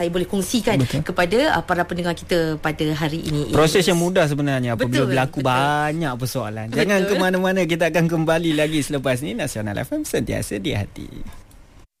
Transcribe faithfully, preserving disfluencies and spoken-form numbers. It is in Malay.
saya boleh kongsikan betul. kepada uh, para pendengar kita pada hari ini. Proses yang mudah sebenarnya apabila betul, berlaku betul. banyak persoalan. Jangan betul. ke mana-mana, kita akan kembali lagi selepas ni. Nasional F M, sentiasa di hati.